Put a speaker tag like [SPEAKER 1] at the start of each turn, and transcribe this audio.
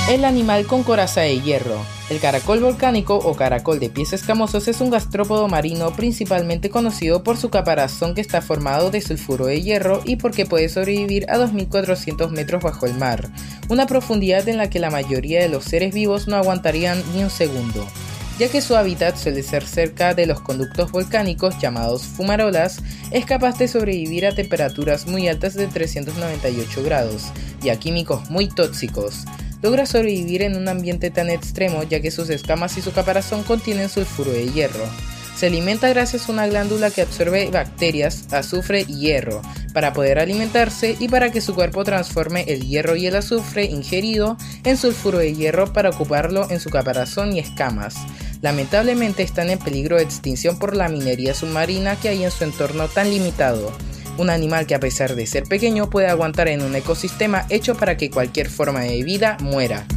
[SPEAKER 1] El animal con coraza de hierro. El caracol volcánico o caracol de pies escamosos es un gastrópodo marino principalmente conocido por su caparazón que está formado de sulfuro de hierro y porque puede sobrevivir a 2400 metros bajo el mar, una profundidad en la que la mayoría de los seres vivos no aguantarían ni un segundo, ya que su hábitat suele ser cerca de los conductos volcánicos llamados fumarolas. Es capaz de sobrevivir a temperaturas muy altas de 398 grados y a químicos muy tóxicos. Logra sobrevivir en un ambiente tan extremo ya que sus escamas y su caparazón contienen sulfuro de hierro. Se alimenta gracias a una glándula que absorbe bacterias, azufre y hierro para poder alimentarse y para que su cuerpo transforme el hierro y el azufre ingerido en sulfuro de hierro para ocuparlo en su caparazón y escamas. Lamentablemente están en peligro de extinción por la minería submarina que hay en su entorno tan limitado. Un animal que a pesar de ser pequeño puede aguantar en un ecosistema hecho para que cualquier forma de vida muera.